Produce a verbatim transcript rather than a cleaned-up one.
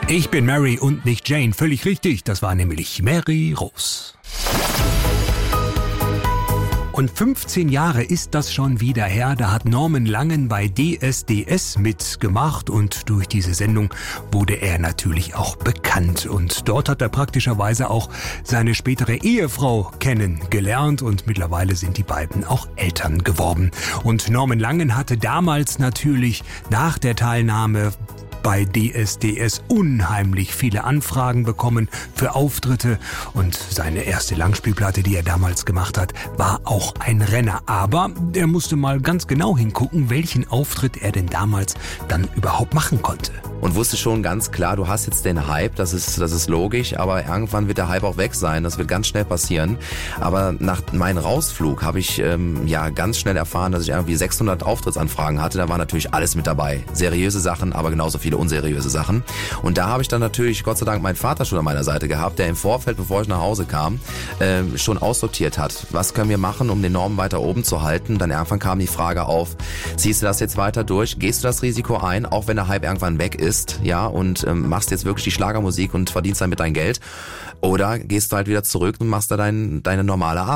Ich bin Mary und nicht Jane. Völlig richtig, das war nämlich Mary Rose. Und fünfzehn Jahre ist das schon wieder her, da hat Norman Langen bei D S D S mitgemacht und durch diese Sendung wurde er natürlich auch bekannt. Und dort hat er praktischerweise auch seine spätere Ehefrau kennengelernt und mittlerweile sind die beiden auch Eltern geworden. Und Norman Langen hatte damals natürlich nach der Teilnahme bei D S D S unheimlich viele Anfragen bekommen für Auftritte und seine erste Langspielplatte, die er damals gemacht hat, war auch ein Renner. Aber er musste mal ganz genau hingucken, welchen Auftritt er denn damals dann überhaupt machen konnte. Und wusste schon ganz klar, du hast jetzt den Hype, das ist, das ist logisch, aber irgendwann wird der Hype auch weg sein, das wird ganz schnell passieren. Aber nach meinem Rausflug habe ich ähm, ja ganz schnell erfahren, dass ich irgendwie sechshundert Auftrittsanfragen hatte. Da war natürlich alles mit dabei. Seriöse Sachen, aber genauso viele unseriöse Sachen. Und da habe ich dann natürlich Gott sei Dank meinen Vater schon an meiner Seite gehabt, der im Vorfeld, bevor ich nach Hause kam, äh, schon aussortiert hat. Was können wir machen, um den Normen weiter oben zu halten? Dann irgendwann kam die Frage auf, ziehst du das jetzt weiter durch? Gehst du das Risiko ein, auch wenn der Hype irgendwann weg ist? Ja, und ähm, machst jetzt wirklich die Schlagermusik und verdienst damit dein Geld? Oder gehst du halt wieder zurück und machst da dein, deine normale Arbeit?